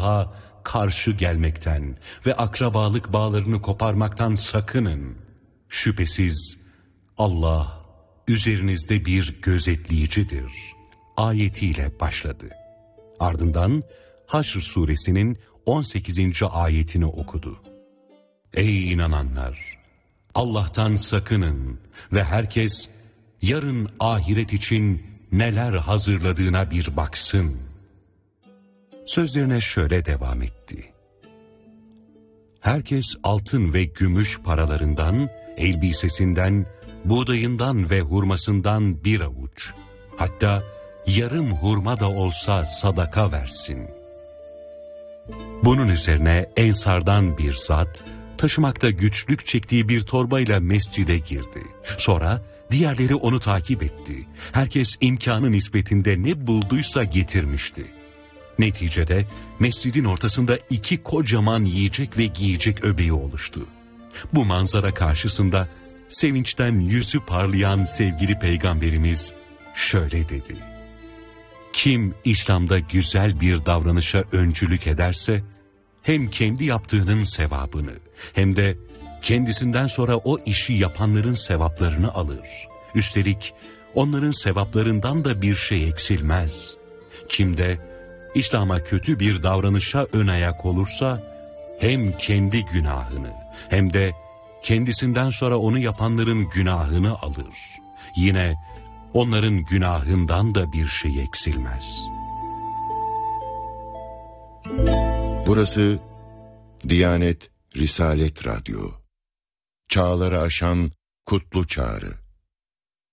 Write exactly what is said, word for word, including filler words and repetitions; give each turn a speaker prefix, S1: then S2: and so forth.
S1: Allah'a karşı gelmekten ve akrabalık bağlarını koparmaktan sakının. Şüphesiz Allah üzerinizde bir gözetleyicidir ayetiyle başladı. Ardından Haşr suresinin on sekizinci ayetini okudu. Ey inananlar! Allah'tan sakının ve herkes yarın ahiret için neler hazırladığına bir baksın. Sözlerine şöyle devam etti. Herkes altın ve gümüş paralarından, elbisesinden, buğdayından ve hurmasından bir avuç, hatta yarım hurma da olsa sadaka versin. Bunun üzerine Ensar'dan bir zat, taşımakta güçlük çektiği bir torbayla mescide girdi. Sonra diğerleri onu takip etti. Herkes imkanı nispetinde ne bulduysa getirmişti. Neticede mescidin ortasında iki kocaman yiyecek ve giyecek öbeği oluştu. Bu manzara karşısında sevinçten yüzü parlayan sevgili Peygamberimiz şöyle dedi. Kim İslam'da güzel bir davranışa öncülük ederse, hem kendi yaptığının sevabını hem de kendisinden sonra o işi yapanların sevaplarını alır. Üstelik onların sevaplarından da bir şey eksilmez. Kim de İslam'a kötü bir davranışa ön ayak olursa, hem kendi günahını hem de kendisinden sonra onu yapanların günahını alır. Yine onların günahından da bir şey eksilmez.
S2: Burası Diyanet Risalet Radyo. Çağları aşan kutlu çağrı.